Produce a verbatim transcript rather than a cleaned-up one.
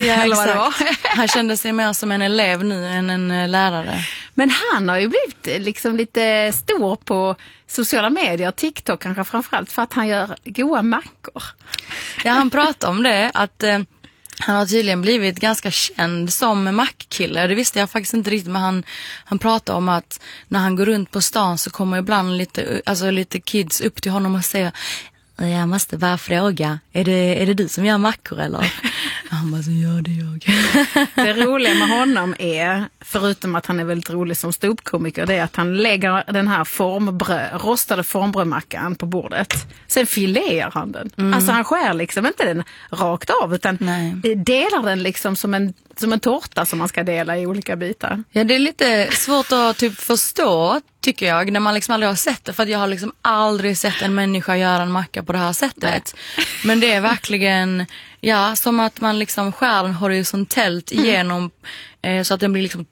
Ja, eller vad det var. Han kände sig mer som en elev nu än en lärare. Men han har ju blivit liksom lite stor på sociala medier, TikTok kanske framförallt, för att han gör goda mackor. Ja, han pratar om det, att eh, han har tydligen blivit ganska känd som mackkille. Det visste jag faktiskt inte riktigt, men han, han pratar om att när han går runt på stan så kommer ibland lite, alltså lite kids upp till honom och säger: jag måste bara fråga, är det, är det du som gör mackor eller? Han bara, så gör det jag. Det roliga med honom är, förutom att han är väldigt rolig som ståuppkomiker, det är att han lägger den här formbröd, rostade formbrödmackan på bordet. Sen filerar han den. Mm. Alltså han skär liksom inte den rakt av, utan Nej. delar den liksom som en, som en tårta som man ska dela i olika bitar. Ja, det är lite svårt att typ förstå, tycker jag, när man liksom aldrig har sett det. För att jag har liksom aldrig sett en människa göra en macka på det här sättet. Nej. Men det är verkligen, ja, som att man liksom skär den horisontellt igenom mm. eh, så att den blir liksom